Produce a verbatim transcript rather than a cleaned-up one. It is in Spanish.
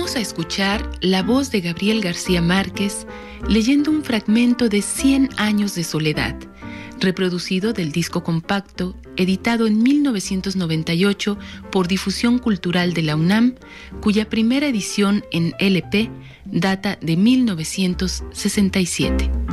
Vamos a escuchar la voz de Gabriel García Márquez leyendo un fragmento de Cien años de soledad, reproducido del disco compacto, editado en mil novecientos noventa y ocho por Difusión Cultural de la UNAM, cuya primera edición en L P data de mil novecientos sesenta y siete.